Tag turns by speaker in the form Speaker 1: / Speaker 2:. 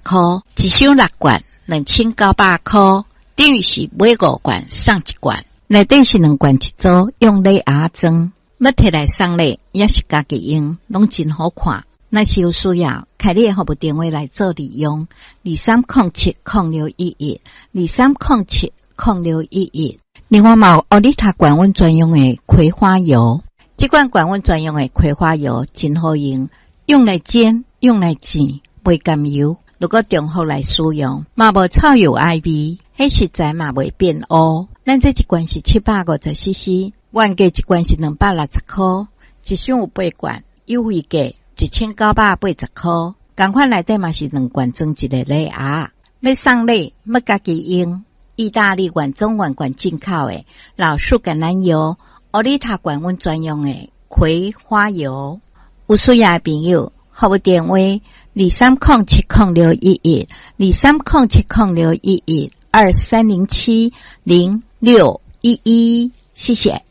Speaker 1: 块，一箱6罐，2900块，等于是买5罐送1罐。内底是2罐一组，用礼盒装，要摕来送礼也是家己用，拢真好看。若是有需要，开你的服务电话来做利用，23070611，23070611。另外嘛有奥利塔管温专用的葵花油，这款管温专用的葵花油真好用，用来煎，用来煎，袂甘油。如果中后来使用，嘛无臭油爱味，迄实在嘛袂变乌。咱这一罐是750cc， 原价一罐是260块，一箱有8罐，优惠价1980块。同款内底嘛是2罐装一个礼盒，要送礼要家己用。意大利原装原罐进口的老树橄榄油，奥利塔管温专用的葵花油。有需要的朋友，服务电话23070611，23070611，23070611，谢谢。